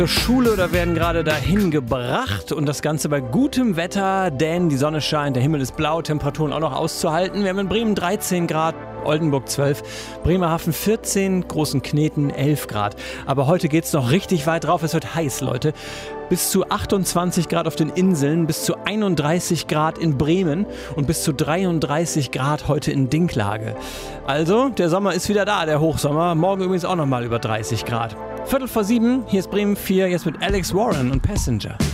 Zur Schule oder werden gerade dahin gebracht und das Ganze bei gutem Wetter, denn die Sonne scheint, der Himmel ist blau, Temperaturen auch noch auszuhalten. Wir haben in Bremen 13 Grad, Oldenburg 12, Bremerhaven 14, Großen Kneten 11 Grad. Aber heute geht's noch richtig weit drauf, es wird heiß, Leute. Bis zu 28 Grad auf den Inseln, bis zu 31 Grad in Bremen und bis zu 33 Grad heute in Dinklage. Also, der Sommer ist wieder da, der Hochsommer. Morgen übrigens auch nochmal über 30 Grad. 6:45, hier ist Bremen 4, jetzt mit Alex Warren und Passenger.